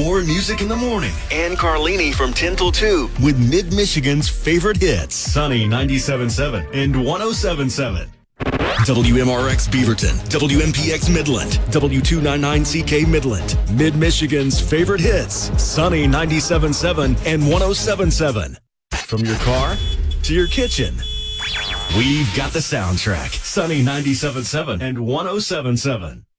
More music in the morning. And Carlini from 10 till 2. With Mid-Michigan's favorite hits. Sunny 97.7 and 107.7. WMRX Beaverton, WMPX Midland, W299CK Midland. Mid-Michigan's favorite hits. Sunny 97.7 and 107.7. From your car to your kitchen, we've got the soundtrack. Sunny 97.7 and 107.7.